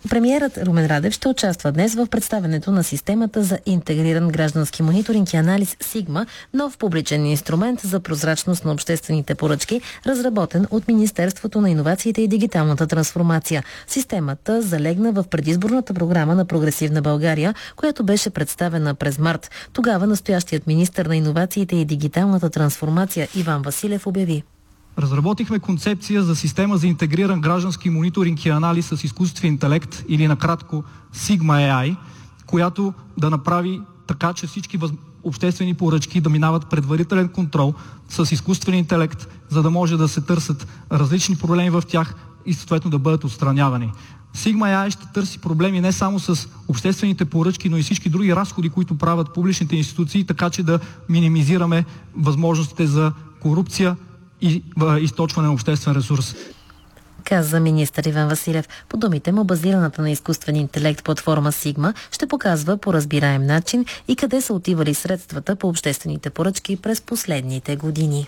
Премиерът Румен Радев ще участва днес в представянето на системата за интегриран граждански мониторинг и анализ СИГМА, нов публичен инструмент за прозрачност на обществените поръчки, разработен от Министерството на иновациите и дигиталната трансформация. Системата залегна в предизборната програма на Прогресивна България, която беше представена през март. Тогава настоящият министър на иновациите и дигиталната трансформация Иван Василев обяви: разработихме концепция за система за интегриран граждански мониторинг и анализ с изкуствен интелект, или накратко Sigma AI, която да направи така, че всички обществени поръчки да минават предварителен контрол с изкуствен интелект, за да може да се търсят различни проблеми в тях и съответно да бъдат отстранявани. Sigma AI ще търси проблеми не само с обществените поръчки, но и всички други разходи, които правят публичните институции, така че да минимизираме възможностите за корупция и източване на обществен ресурс. Каза министър Иван Василев. По думите му, базираната на изкуствен интелект платформа Sigma ще показва по разбираем начин и къде са отивали средствата по обществените поръчки през последните години.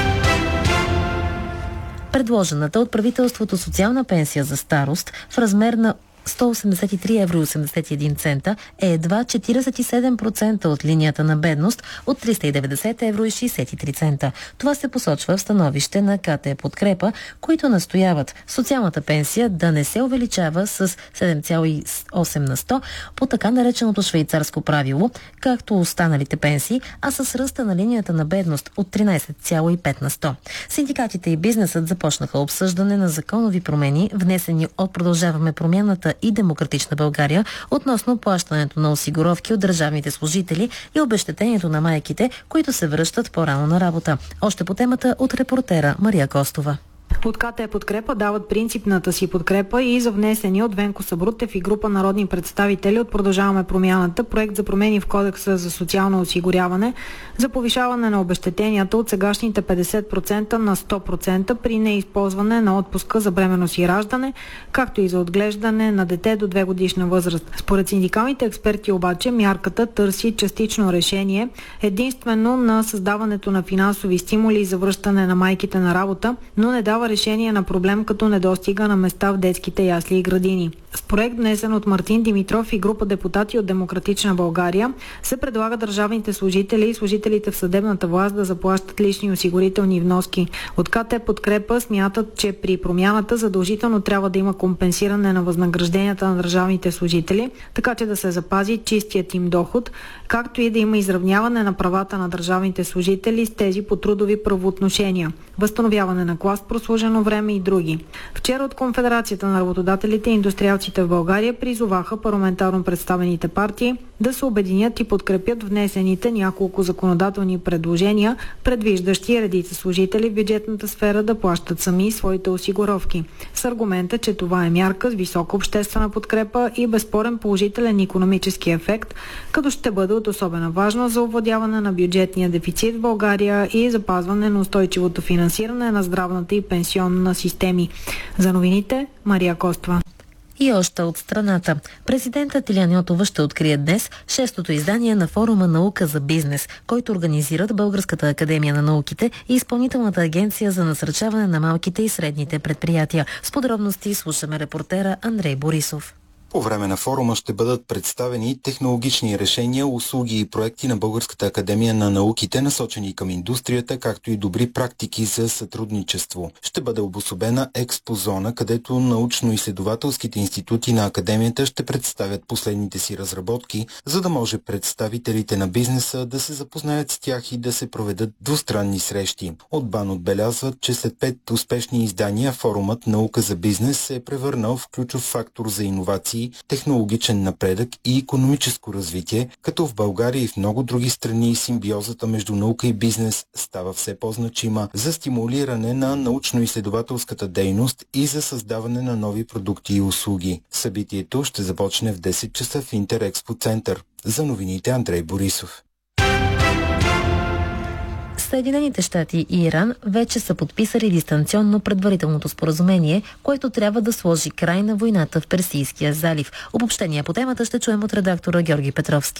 Предложената от правителството социална пенсия за старост в размер на 183,81 евро е едва 47% от линията на бедност от 390,63 евро. Това се посочва в становище на КТ Подкрепа, които настояват социалната пенсия да не се увеличава с 7,8 на 100 по така нареченото швейцарско правило, както останалите пенсии, а с ръста на линията на бедност от 13,5 на 100. Синдикатите и бизнесът започнаха обсъждане на законови промени, внесени от Продължаваме промяната и Демократична България, относно плащането на осигуровки от държавните служители и обезщетението на майките, които се връщат по-рано на работа. Още по темата от репортера Мария Костова. От КТ Подкрепа дават принципната си подкрепа и за внесени от Венко Сабрутев и група народни представители от Продължаваме промяната проект за промени в Кодекса за социално осигуряване за повишаване на обезщетенията от сегашните 50% на 100% при неизползване на отпуска за бременност и раждане, както и за отглеждане на дете до 2 годишна възраст. Според синдикалните експерти обаче, мярката търси частично решение единствено на създаването на финансови стимули за връщане на майките на работа, но не дава решение на проблем като недостига на места в детските ясли и градини. С проект, внесен от Мартин Димитров и група депутати от Демократична България, се предлага държавните служители и служителите в съдебната власт да заплащат лични осигурителни вноски. От КТ Подкрепа смятат, че при промяната задължително трябва да има компенсиране на възнагражденията на държавните служители, така че да се запази чистият им доход, както и да има изравняване на правата на държавните служители с тези по трудови правоотношения, възстановяване на клас прослужено време и други. Вчера от Конфедерацията на работодателите и индустриалците в България призоваха парламентарно представените партии да се обединят и подкрепят внесените няколко законодателни предложения, предвиждащи редица служители в бюджетната сфера да плащат сами своите осигуровки. С аргумента, че това е мярка с висока обществена подкрепа и безспорен положителен икономически ефект, като ще бъде от особена важност за овладяване на бюджетния дефицит в България и запазване на устойчивото финансиране на здравната и пенсионна системи. За новините, Мария Костова. И още от страната. Президентът Илиян Йотова ще открие днес 6-то издание на форума Наука за бизнес, който организират Българската академия на науките и Изпълнителната агенция за насърчаване на малките и средните предприятия. С подробности слушаме репортера Андрей Борисов. По време на форума ще бъдат представени технологични решения, услуги и проекти на Българската академия на науките, насочени към индустрията, както и добри практики за сътрудничество. Ще бъде обособена експозона, където научно-изследователските институти на академията ще представят последните си разработки, за да може представителите на бизнеса да се запознаят с тях и да се проведат двустранни срещи. От БАН отбелязват, че след 5 успешни издания форумът Наука за бизнес се е превърнал в ключов фактор за иновации, технологичен напредък и икономическо развитие, като в България и в много други страни симбиозата между наука и бизнес става все по-значима за стимулиране на научно-изследователската дейност и за създаване на нови продукти и услуги. Събитието ще започне в 10 часа в Интерекспо център. За новините Андрей Борисов. Съединените щати и Иран вече са подписали дистанционно предварителното споразумение, което трябва да сложи край на войната в Персийския залив. Обобщение по темата ще чуем от редактора Георги Петровски.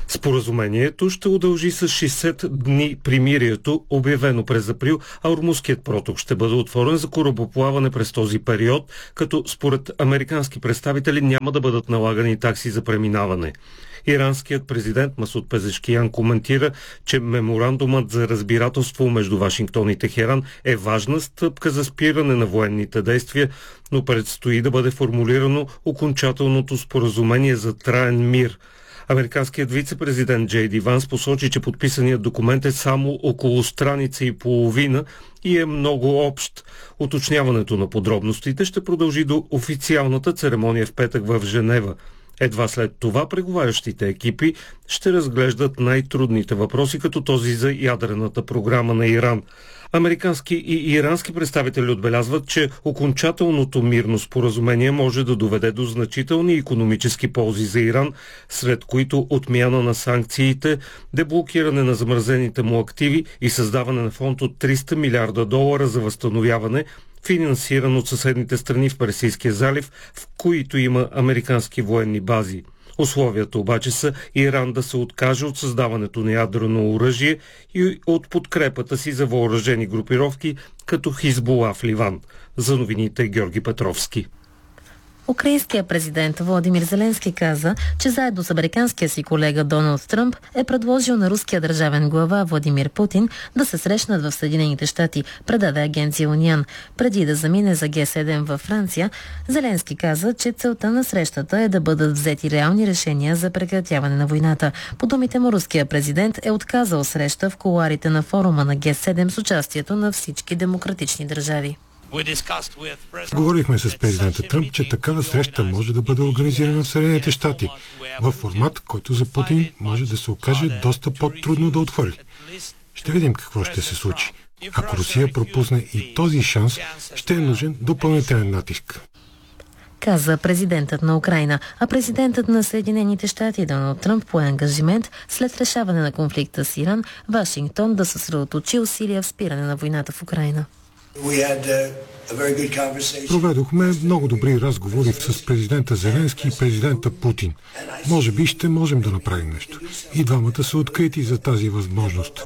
Споразумението ще удължи с 60 дни примирието, обявено през април, а Ормузският проток ще бъде отворен за корабоплаване през този период, като според американски представители няма да бъдат налагани такси за преминаване. Иранският президент Масуд Пезешкиян коментира, че меморандумът за разбирателство между Вашингтон и Техеран е важна стъпка за спиране на военните действия, но предстои да бъде формулирано окончателното споразумение за траен мир. Американският вице-президент Джей Ди Ванс посочи, че подписаният документ е само около страница и половина и е много общ. Уточняването на подробностите ще продължи до официалната церемония в петък в Женева. Едва след това преговарящите екипи ще разглеждат най-трудните въпроси, като този за ядрената програма на Иран. Американски и ирански представители отбелязват, че окончателното мирно споразумение може да доведе до значителни икономически ползи за Иран, сред които отмяна на санкциите, деблокиране на замразените му активи и създаване на фонд от $300 милиарда за възстановяване, финансиран от съседните страни в Персийския залив, в които има американски военни бази. Условията обаче са Иран да се откаже от създаването на ядрено оръжие и от подкрепата си за въоръжени групировки като Хизбула в Ливан. За новините Георги Петровски. Украинският президент Володимир Зеленски каза, че заедно с американския си колега Доналд Тръмп е предложил на руския държавен глава Владимир Путин да се срещнат в Съединените щати, предаде агенция Униан. Преди да замине за Г7 във Франция, Зеленски каза, че целта на срещата е да бъдат взети реални решения за прекратяване на войната. По думите му, руския президент е отказал среща в кулоарите на форума на Г7 с участието на всички демократични държави. Говорихме с президента Тръмп, че такава среща може да бъде организирана в Съединените щати в формат, който за Путин може да се окаже доста по-трудно да отхвърли. Ще видим какво ще се случи. Ако Русия пропусне и този шанс, ще е нужен допълнителен натиск, каза президентът на Украйна, а президентът на Съединените щати Доналд Тръмп пое ангажимент след решаване на конфликта с Иран, Вашингтон да съсредоточи усилия в спиране на войната в Украйна. Проведохме много добри разговори с президента Зеленски и президента Путин. Може би ще можем да направим нещо. И двамата са открити за тази възможност,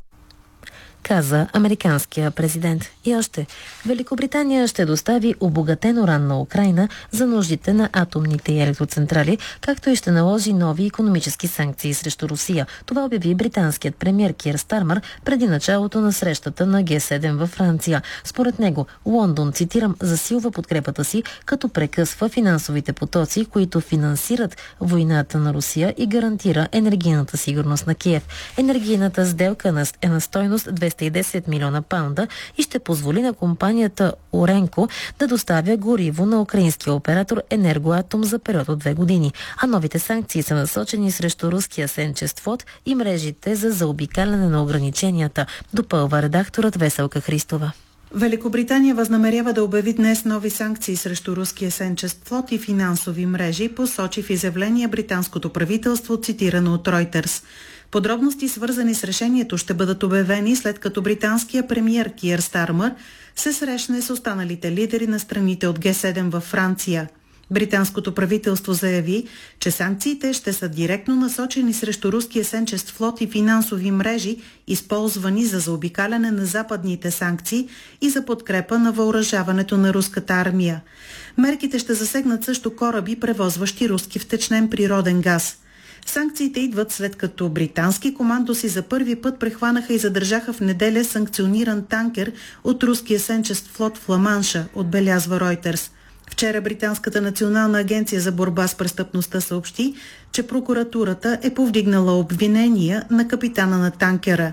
каза американския президент. И още, Великобритания ще достави обогатен уран на Украйна за нуждите на атомните и електроцентрали, както и ще наложи нови икономически санкции срещу Русия. Това обяви британският премиер Кир Стармър преди началото на срещата на Г7 във Франция. Според него, Лондон, цитирам, засилва подкрепата си, като прекъсва финансовите потоци, които финансират войната на Русия и гарантира енергийната сигурност на Киев. Енергийната сделка е на стойност 210 милиона паунда и ще позволи на компанията Оренко да доставя гориво на украинския оператор Енергоатом за период от 2 години. А новите санкции са насочени срещу руския Сенчест флот и мрежите за заобикаляне на ограниченията, допълва редакторът Веселка Христова. Великобритания възнамерява да обяви днес нови санкции срещу руския Сенчест флот и финансови мрежи, посочи в изявление британското правителство, цитирано от Reuters. Подробности, свързани с решението, ще бъдат обявени след като британския премиер Кир Стармър се срещне с останалите лидери на страните от Г7 във Франция. Британското правителство заяви, че санкциите ще са директно насочени срещу руския Сенчест флот и финансови мрежи, използвани за заобикаляне на западните санкции и за подкрепа на въоръжаването на руската армия. Мерките ще засегнат също кораби, превозващи руски втечнен природен газ. Санкциите идват след като британски командоси за първи път прехванаха и задържаха в неделя санкциониран танкер от руския Сенчест флот в Ла-Манша, отбелязва Reuters. Вчера Британската национална агенция за борба с престъпността съобщи, че прокуратурата е повдигнала обвинения на капитана на танкера.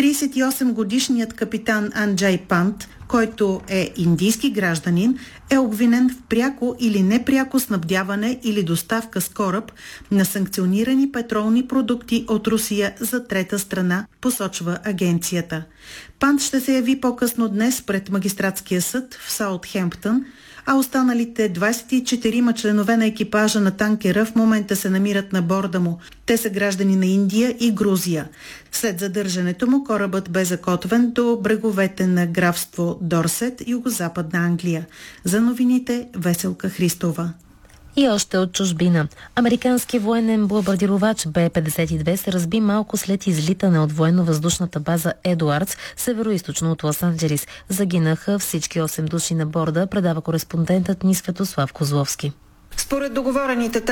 38-годишният капитан Анджей Пант, който е индийски гражданин, е обвинен в пряко или непряко снабдяване или доставка с кораб на санкционирани петролни продукти от Русия за трета страна, посочва агенцията. Пант ще се яви по-късно днес пред магистратския съд в Саутхемптън, а останалите 24 членове на екипажа на танкера в момента се намират на борда му. Те са граждани на Индия и Грузия. След задържането му корабът бе закотвен до бреговете на графство Дорсет, югозападна Англия. За новините Веселка Христова. И още от чужбина. Американски военен бомбардировач Б-52 се разби малко след излитане от военно-въздушната база Едуардс, североизточно от Лос-Анджелис. Загинаха всички 8 души на борда, предава кореспондентът ни Светослав Козловски. Според договорените